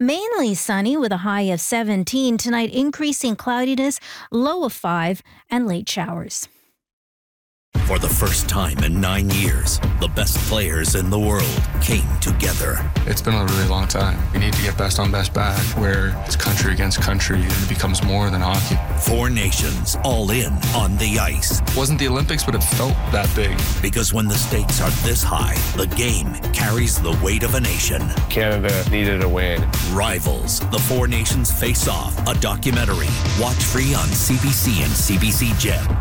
Mainly sunny with a high of 17. Tonight, increasing cloudiness, low of 5, and late showers. For the first time in 9 years, the best players in the world came together. It's been a really long time. We need to get best on best back, where it's country against country and it becomes more than hockey. 4 nations all in on the ice. It wasn't the Olympics, but it felt that big. Because when the stakes are this high, the game carries the weight of a nation. Canada needed a win. Rivals, the 4 nations face off, a documentary. Watch free on CBC and CBC Gem.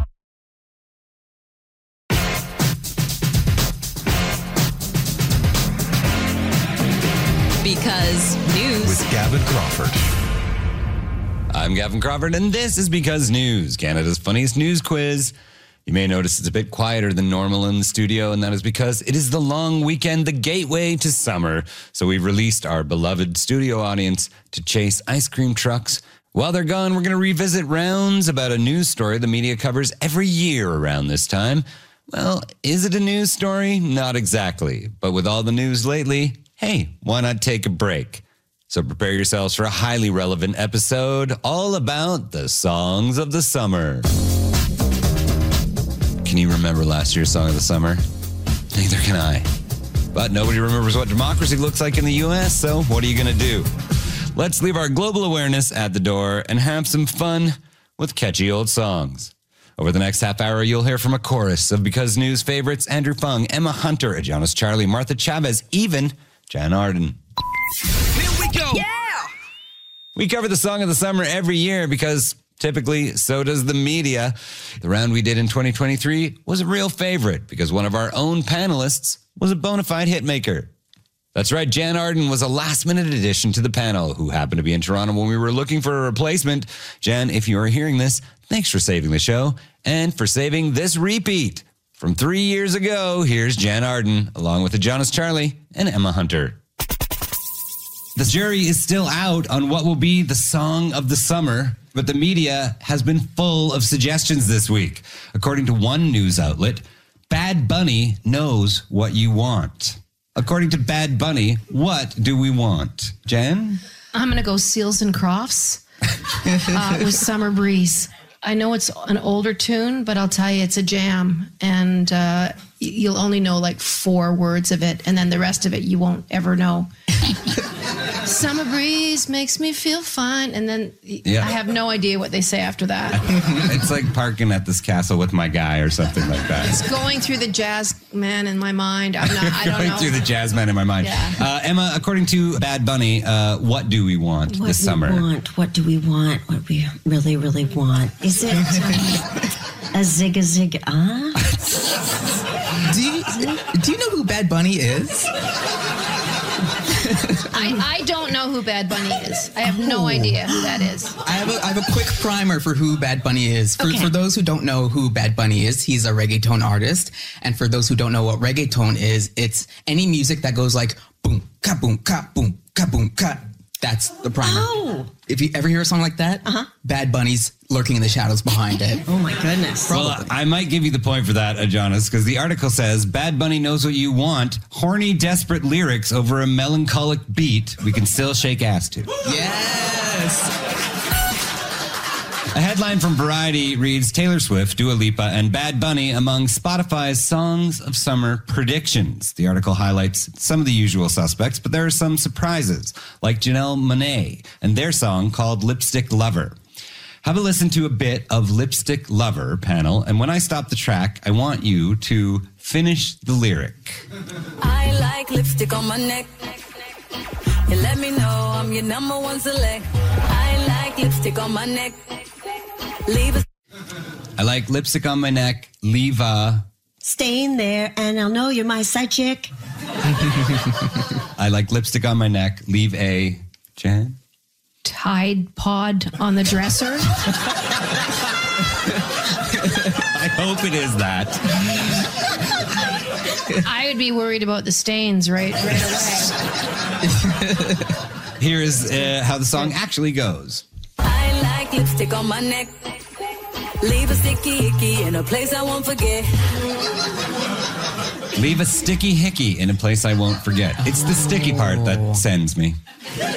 Because News with Gavin Crawford. I'm Gavin Crawford, and this is Because News, Canada's funniest news quiz. You may notice it's a bit quieter than normal in the studio, and that is because it is the long weekend, the gateway to summer. So we've released our beloved studio audience to chase ice cream trucks. While they're gone, we're going to revisit rounds about a news story the media covers every year around this time. Well, is it a news story? Not exactly. But with all the news lately, hey, why not take a break? So prepare yourselves for a highly relevant episode all about the songs of the summer. Can you remember last year's song of the summer? Neither can I. But nobody remembers what democracy looks like in the U.S., so what are you going to do? Let's leave our global awareness at the door and have some fun with catchy old songs. Over the next half hour, you'll hear from a chorus of Because News favorites Andrew Fung, Emma Hunter, Adonis Charlie, Martha Chavez, even Jan Arden. Here we go! Yeah! We cover the song of the summer every year because typically so does the media. The round we did in 2023 was a real favorite because one of our own panelists was a bona fide hitmaker. That's right, Jan Arden was a last-minute addition to the panel who happened to be in Toronto when we were looking for a replacement. Jan, if you are hearing this, thanks for saving the show and for saving this repeat. From 3 years ago, here's Jan Arden, along with Adonis Charlie and Emma Hunter. The jury is still out on what will be the song of the summer, but the media has been full of suggestions this week. According to one news outlet, Bad Bunny knows what you want. According to Bad Bunny, what do we want? Jen? I'm going to go Seals and Crofts with Summer Breeze. I know it's an older tune, but I'll tell you, it's a jam. And you'll only know like 4 words of it. And then the rest of it, you won't ever know. Summer breeze makes me feel fine. And then I have no idea what they say after that. It's like parking at this castle with my guy or something like that. It's going through the jazz man in my mind. I don't know. Going through the jazz man in my mind. Yeah. Emma, according to Bad Bunny, what do we want this summer? What do we want? What we really, really want? Is it a zig? Do you know who Bad Bunny is? I don't know who Bad Bunny is. I have no idea who that is. I have a quick primer for who Bad Bunny is. For those who don't know who Bad Bunny is, he's a reggaeton artist. And for those who don't know what reggaeton is, it's any music that goes like boom, ka boom, ka boom, ka boom, ka. That's the primer. Oh. If you ever hear a song like that, Bad Bunny's lurking in the shadows behind it. Oh my goodness. Well, I might give you the point for that, Adonis, because the article says Bad Bunny knows what you want. Horny, desperate lyrics over a melancholic beat we can still shake ass to. Yes. A headline from Variety reads, Taylor Swift, Dua Lipa, and Bad Bunny among Spotify's Songs of Summer predictions. The article highlights some of the usual suspects, but there are some surprises, like Janelle Monáe and their song called Lipstick Lover. Have a listen to a bit of Lipstick Lover, panel, and when I stop the track, I want you to finish the lyric. I like lipstick on my neck. You let me know I'm your number one select. I like lipstick on my neck. I like lipstick on my neck, leave a... Staying there, and I'll know you're my side chick. I like lipstick on my neck, leave a... Jan? Tide Pod on the dresser. I hope it is that. I would be worried about the stains right away. Here is how the song actually goes. I like lipstick on my neck. Leave a sticky icky in a place I won't forget. Leave a sticky hickey in a place I won't forget. It's the sticky part that sends me.